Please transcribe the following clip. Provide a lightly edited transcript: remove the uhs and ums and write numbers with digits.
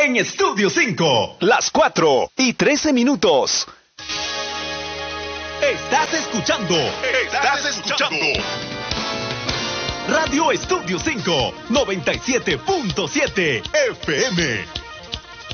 en Estudio 5. Las 4:13. Estás escuchando Radio Estudio 5, 97.7 FM.